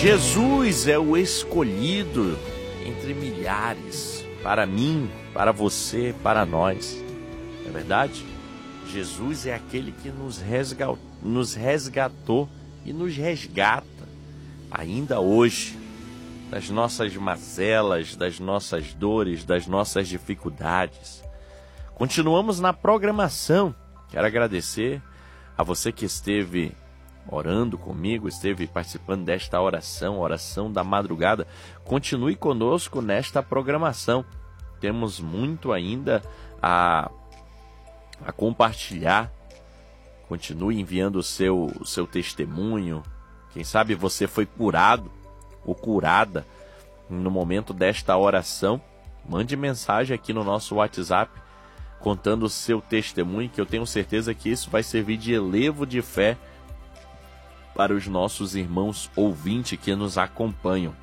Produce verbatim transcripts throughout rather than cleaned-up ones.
Jesus é o escolhido entre milhares, para mim, para você, para nós. Não é verdade? Jesus é aquele que nos resgatou, nos resgatou e nos resgata ainda hoje das nossas mazelas, das nossas dores, das nossas dificuldades. Continuamos na programação. Quero agradecer a você que esteve orando comigo, esteve participando desta oração, oração da madrugada. Continue conosco nesta programação. Temos muito ainda a, a compartilhar. Continue enviando o seu, o seu testemunho. Quem sabe você foi curado ou curada no momento desta oração. Mande mensagem aqui no nosso WhatsApp contando o seu testemunho, que eu tenho certeza que isso vai servir de elevo de fé para os nossos irmãos ouvintes que nos acompanham.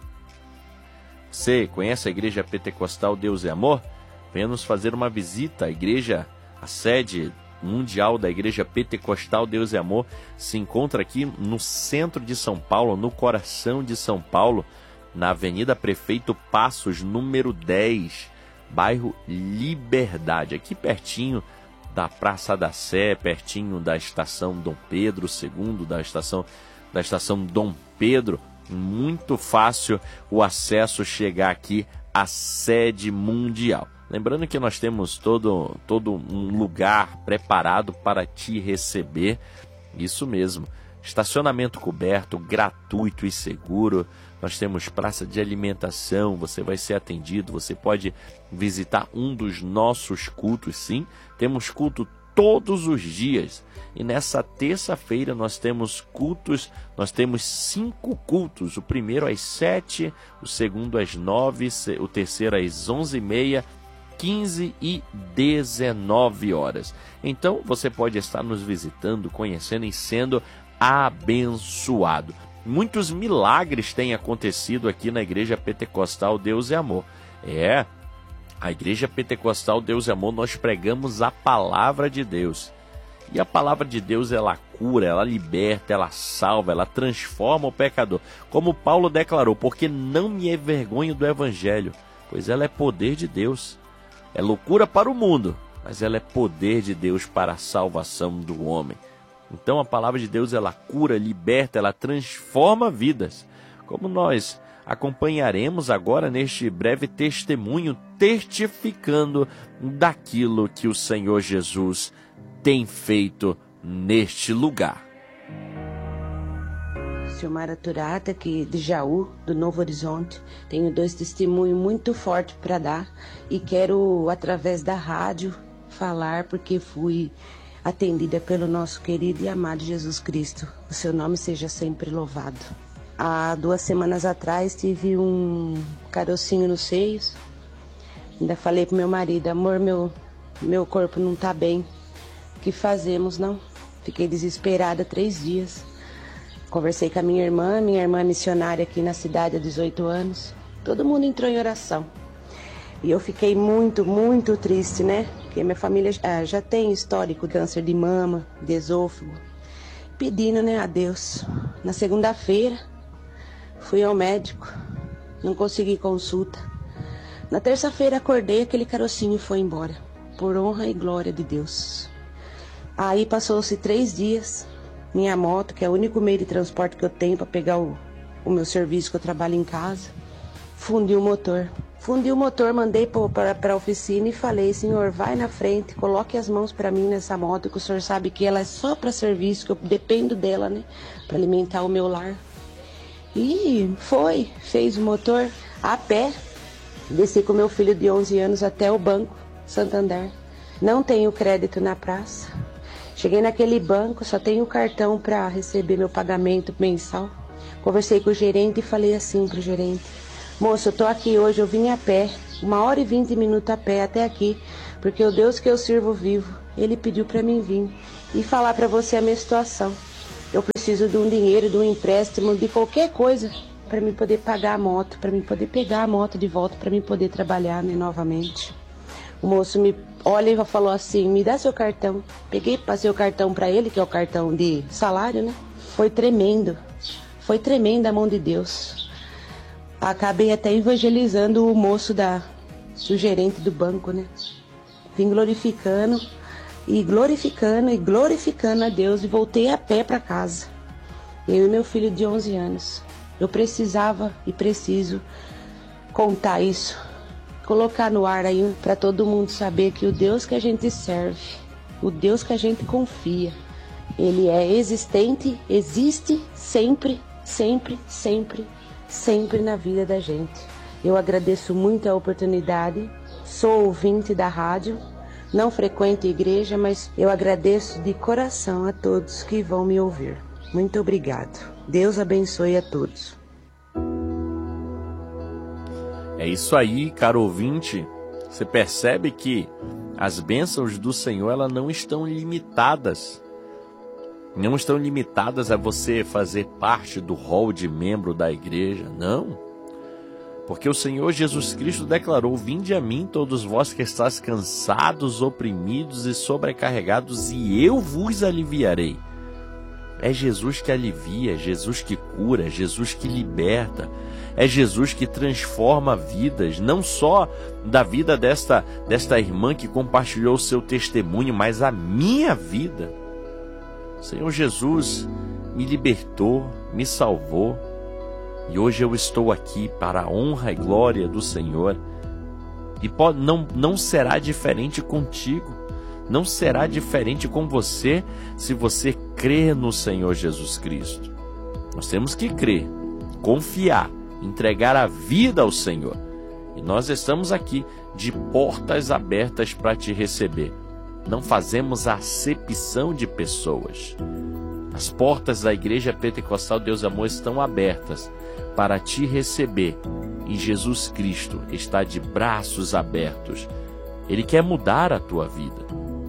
Você conhece a Igreja Pentecostal Deus e Amor? Venha nos fazer uma visita. A igreja, a sede mundial da Igreja Pentecostal Deus e Amor, se encontra aqui no centro de São Paulo, no coração de São Paulo, na Avenida Prefeito Passos, número dez, bairro Liberdade, aqui pertinho da Praça da Sé, pertinho da estação Dom Pedro segundo, da estação, da estação Dom Pedro. Muito fácil o acesso chegar aqui à sede mundial. Lembrando que nós temos todo, todo um lugar preparado para te receber. Isso mesmo, estacionamento coberto, gratuito e seguro. Nós temos praça de alimentação, você vai ser atendido, você pode visitar um dos nossos cultos, sim. Temos culto todos os dias. E nessa terça-feira nós temos cultos, nós temos cinco cultos. O primeiro às sete, o segundo às nove, o terceiro às onze e meia, quinze e dezenove horas. Então você pode estar nos visitando, conhecendo e sendo abençoado. Muitos milagres têm acontecido aqui na Igreja Pentecostal Deus e Amor. É, a Igreja Pentecostal Deus e Amor, nós pregamos a palavra de Deus. E a palavra de Deus, ela cura, ela liberta, ela salva, ela transforma o pecador. Como Paulo declarou, porque não me envergonho do Evangelho, pois ela é poder de Deus. É loucura para o mundo, mas ela é poder de Deus para a salvação do homem. Então a palavra de Deus, ela cura, liberta, ela transforma vidas. Como nós acompanharemos agora neste breve testemunho, testificando daquilo que o Senhor Jesus tem feito neste lugar. Silmara Turata, aqui de Jaú, do Novo Horizonte. Tenho dois testemunhos muito fortes para dar e quero, através da rádio, falar porque fui atendida pelo nosso querido e amado Jesus Cristo. O seu nome seja sempre louvado. Há duas semanas atrás tive um carocinho nos seios. Ainda falei pro meu marido, amor, meu, meu corpo não tá bem. O que fazemos, não? Fiquei desesperada três dias. Conversei com a minha irmã, minha irmã é missionária aqui na cidade há dezoito anos. Todo mundo entrou em oração. E eu fiquei muito, muito triste, né? Porque minha família ah, já tem histórico de câncer de mama, de esôfago. Pedindo, né, a Deus. Na segunda-feira, fui ao médico. Não consegui consulta. Na terça-feira, acordei, aquele carocinho foi embora. Por honra e glória de Deus. Aí passou-se três dias. Minha moto, que é o único meio de transporte que eu tenho para pegar o, o meu serviço, que eu trabalho em casa, fundiu o motor. Fundi o motor, mandei para a oficina e falei, senhor, vai na frente, coloque as mãos para mim nessa moto, que o senhor sabe que ela é só para serviço, que eu dependo dela, né, para alimentar o meu lar. E foi, fez o motor a pé, desci com meu filho de onze anos até o Banco Santander. Não tenho crédito na praça. Cheguei naquele banco, só tenho cartão para receber meu pagamento mensal. Conversei com o gerente e falei assim pro gerente, moço, eu tô aqui hoje, eu vim a pé, uma hora e vinte minutos a pé até aqui, porque o Deus que eu sirvo vivo, Ele pediu para mim vir e falar para você a minha situação. Eu preciso de um dinheiro, de um empréstimo, de qualquer coisa, para mim poder pagar a moto, para mim poder pegar a moto de volta, para mim poder trabalhar, né, novamente. O moço me olha e falou assim, me dá seu cartão. Peguei, passei o cartão para ele, que é o cartão de salário, né? Foi tremendo. Foi tremenda a mão de Deus. Acabei até evangelizando o moço da, o gerente do banco, né? Vim glorificando e glorificando e glorificando a Deus e voltei a pé para casa. Eu e meu filho de onze anos. Eu precisava e preciso contar isso, colocar no ar aí para todo mundo saber que o Deus que a gente serve, o Deus que a gente confia, Ele é existente, existe sempre, sempre, sempre, sempre na vida da gente. Eu agradeço muito a oportunidade, sou ouvinte da rádio, não frequento a igreja, mas eu agradeço de coração a todos que vão me ouvir. Muito obrigado. Deus abençoe a todos. É isso aí, caro ouvinte. Você percebe que as bênçãos do Senhor, elas não estão limitadas. Não estão limitadas a você fazer parte do rol de membro da igreja, não. Porque o Senhor Jesus Cristo declarou: vinde a mim todos vós que estáis cansados, oprimidos e sobrecarregados, e eu vos aliviarei. É Jesus que alivia, é Jesus que cura, é Jesus que liberta, é Jesus que transforma vidas, não só da vida desta, desta irmã que compartilhou o seu testemunho, mas a minha vida. O Senhor Jesus me libertou, me salvou, e hoje eu estou aqui para a honra e glória do Senhor. E pode, não, não será diferente contigo. Não será diferente com você se você crer no Senhor Jesus Cristo. Nós temos que crer, confiar, entregar a vida ao Senhor. E nós estamos aqui de portas abertas para te receber. Não fazemos acepção de pessoas. As portas da Igreja Pentecostal Deus e Amor estão abertas para te receber. E Jesus Cristo está de braços abertos. Ele quer mudar a tua vida.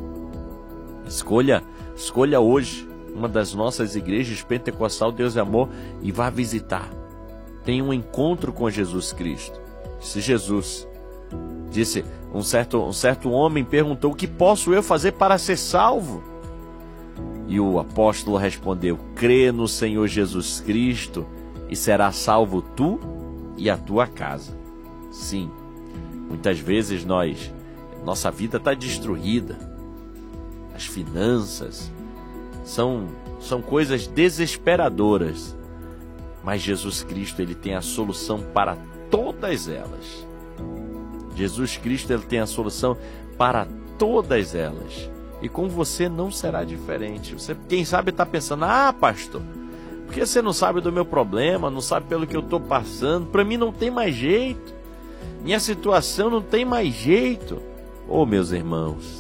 Escolha, escolha hoje uma das nossas igrejas Pentecostal Deus e Amor e vá visitar. Tenha um encontro com Jesus Cristo. Disse Jesus. Disse, um certo, um certo homem perguntou: o que posso eu fazer para ser salvo? E o apóstolo respondeu: crê no Senhor Jesus Cristo e será salvo tu e a tua casa. Sim, muitas vezes nós, nossa vida está destruída. As finanças são, são coisas desesperadoras, mas Jesus Cristo, ele tem a solução para todas elas. Jesus Cristo, ele tem a solução para todas elas, e com você não será diferente. Você, quem sabe, está pensando: ah, pastor, porque você não sabe do meu problema, não sabe pelo que eu estou passando, para mim não tem mais jeito, minha situação não tem mais jeito. Oh, meus irmãos,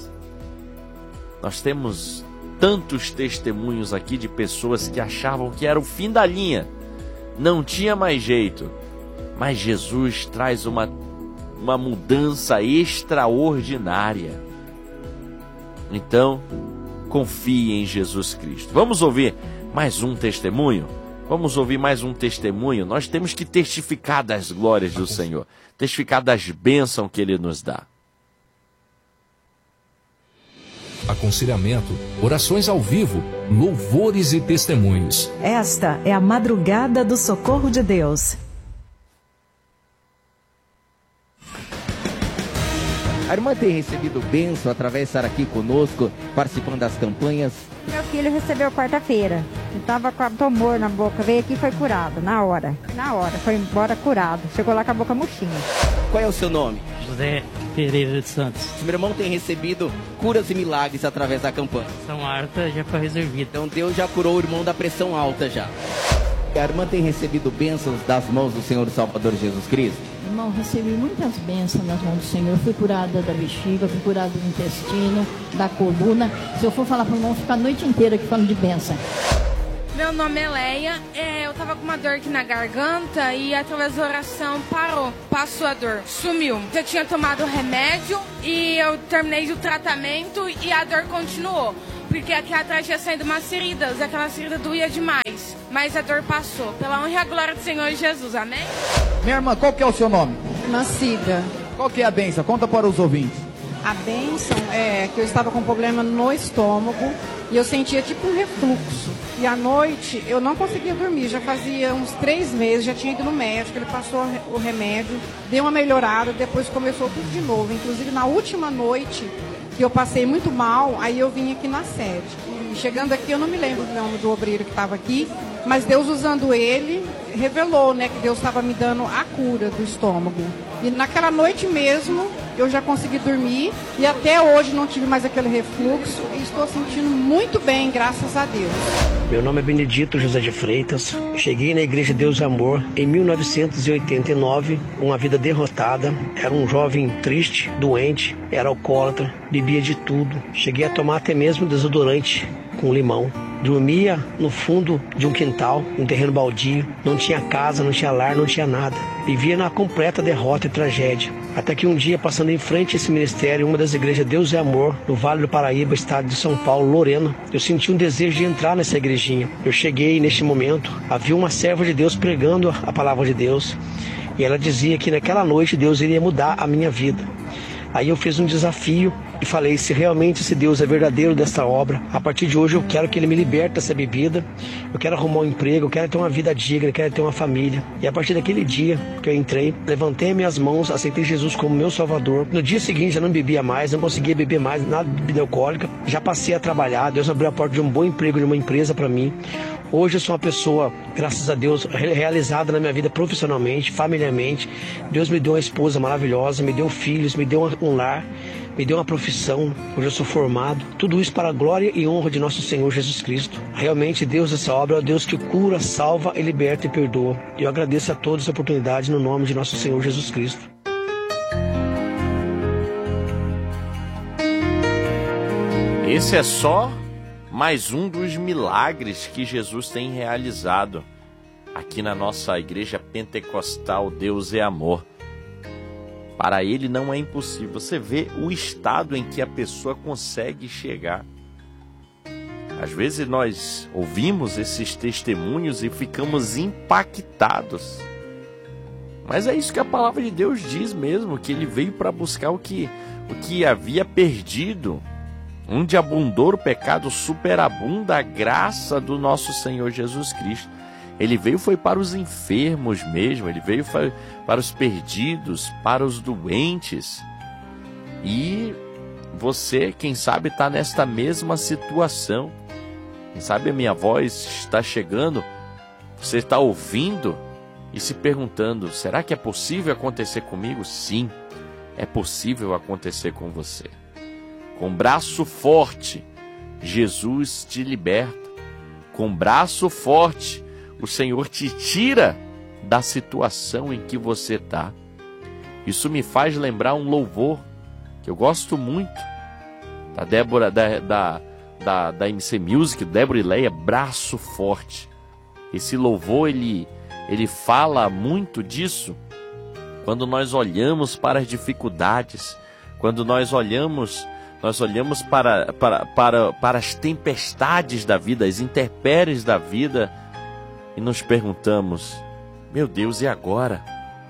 nós temos tantos testemunhos aqui de pessoas que achavam que era o fim da linha, não tinha mais jeito, mas Jesus traz uma, uma mudança extraordinária. Então, confie em Jesus Cristo. Vamos ouvir mais um testemunho? Vamos ouvir mais um testemunho? Nós temos que testificar das glórias do Senhor, testificar das bênçãos que Ele nos dá. Aconselhamento, orações ao vivo, louvores e testemunhos. Esta é a madrugada do socorro de Deus. A irmã tem recebido bênção através de estar aqui conosco, participando das campanhas. Meu filho recebeu quarta-feira. Ele estava com tumor na boca, veio aqui e foi curado, na hora. Na hora, foi embora curado. Chegou lá com a boca murchinha. Qual é o seu nome? José Pereira de Santos. O meu irmão tem recebido curas e milagres através da campanha. Pressão alta já foi resolvida. Então Deus já curou o irmão da pressão alta já. A irmã tem recebido bênçãos das mãos do Senhor e Salvador Jesus Cristo? Irmão, recebi muitas bênçãos nas mãos do Senhor. Fui curada da bexiga, fui curada do intestino, da coluna. Se eu for falar para o irmão, fica a noite inteira aqui falando de bênção. Meu nome é Leia, é, eu tava com uma dor aqui na garganta e através da oração parou, passou a dor, sumiu. Eu tinha tomado remédio e eu terminei o tratamento e a dor continuou. Porque aqui atrás tinha saído umas feridas, e aquela ferida doía demais. Mas a dor passou, pela honra e a glória do Senhor Jesus, amém? Minha irmã, qual que é o seu nome? Nascida. Qual que é a bênção? Conta para os ouvintes. A bênção é que eu estava com problema no estômago e eu sentia tipo um refluxo. E à noite eu não conseguia dormir, já fazia uns três meses, já tinha ido no médico, ele passou o remédio, deu uma melhorada, depois começou tudo de novo. Inclusive na última noite que eu passei muito mal, aí eu vim aqui na sede. E chegando aqui, eu não me lembro do nome do obreiro que estava aqui, mas Deus usando ele, revelou, né, que Deus estava me dando a cura do estômago. E naquela noite mesmo, eu já consegui dormir e até hoje não tive mais aquele refluxo e estou sentindo muito bem, graças a Deus. Meu nome é Benedito José de Freitas. Cheguei na Igreja Deus e Amor em mil novecentos e oitenta e nove, uma vida derrotada. Era um jovem triste, doente, era alcoólatra, bebia de tudo. Cheguei a tomar até mesmo desodorante com limão. Dormia no fundo de um quintal, um terreno baldio. Não tinha casa, não tinha lar, não tinha nada. Vivia na completa derrota e tragédia. Até que um dia, passando em frente a esse ministério, uma das igrejas Deus e Amor, no Vale do Paraíba, estado de São Paulo, Lorena, eu senti um desejo de entrar nessa igrejinha. Eu cheguei neste momento, havia uma serva de Deus pregando a palavra de Deus, e ela dizia que naquela noite Deus iria mudar a minha vida. Aí eu fiz um desafio e falei, se realmente esse Deus é verdadeiro desta obra, a partir de hoje eu quero que Ele me liberte dessa bebida, eu quero arrumar um emprego, eu quero ter uma vida digna, eu quero ter uma família. E a partir daquele dia que eu entrei, levantei minhas mãos, aceitei Jesus como meu Salvador. No dia seguinte já não bebia mais, não conseguia beber mais nada de bebida alcoólica, já passei a trabalhar, Deus abriu a porta de um bom emprego, de uma empresa para mim. Hoje eu sou uma pessoa, graças a Deus, realizada na minha vida profissionalmente, familiarmente. Deus me deu uma esposa maravilhosa, me deu filhos, me deu um lar, me deu uma profissão. Hoje eu sou formado. Tudo isso para a glória e honra de nosso Senhor Jesus Cristo. Realmente Deus dessa obra é o Deus que cura, salva, e liberta e perdoa. Eu agradeço a todos a oportunidade no nome de nosso Senhor Jesus Cristo. Esse é só mais um dos milagres que Jesus tem realizado aqui na nossa igreja pentecostal Deus é Amor. Para Ele não é impossível. Você vê o estado em que a pessoa consegue chegar. Às vezes nós ouvimos esses testemunhos e ficamos impactados. Mas é isso que a palavra de Deus diz mesmo, que Ele veio para buscar o que, o que havia perdido. Onde abundou o pecado, superabunda a graça do nosso Senhor Jesus Cristo. Ele veio foi para os enfermos mesmo, Ele veio foi para os perdidos, para os doentes. E você, quem sabe, está nesta mesma situação. Quem sabe a minha voz está chegando, você está ouvindo e se perguntando, será que é possível acontecer comigo? Sim, é possível acontecer com você. Com braço forte, Jesus te liberta. Com braço forte, o Senhor te tira da situação em que você está. Isso me faz lembrar um louvor que eu gosto muito, da Débora, da, da, da, da M C Music, Débora e Leia, Braço Forte. Esse louvor, ele, ele fala muito disso. Quando nós olhamos para as dificuldades, quando nós olhamos... Nós olhamos para, para, para, para as tempestades da vida, as intempéries da vida, e nos perguntamos, meu Deus, e agora?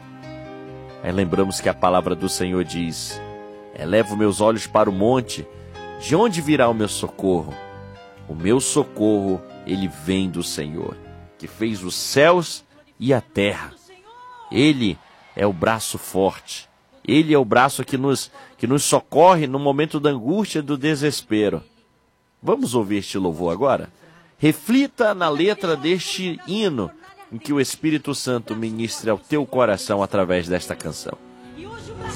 Aí lembramos que a palavra do Senhor diz, elevo meus olhos para o monte, de onde virá o meu socorro? O meu socorro, ele vem do Senhor, que fez os céus e a terra. Ele é o braço forte. Ele é o braço que nos, que nos socorre no momento da angústia e do desespero. Vamos ouvir este louvor agora? Reflita na letra deste hino em que o Espírito Santo ministra ao teu coração através desta canção.